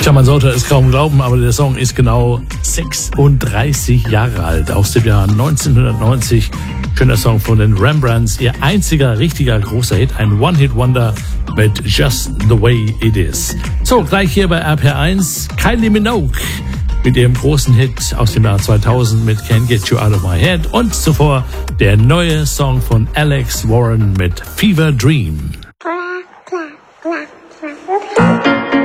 Tja, man sollte es kaum glauben, aber der Song ist genau 36 Jahre alt, aus dem Jahr 1990. Schöner Song von den Rembrandts, ihr einziger richtiger großer Hit, ein One-Hit-Wonder mit Just the Way It Is. So, gleich hier bei RPR1, Kylie Minogue mit ihrem großen Hit aus dem Jahr 2000 mit Can't Get You Out of My Head und zuvor der neue Song von Alex Warren mit Fever Dream. Clap, clap, clap.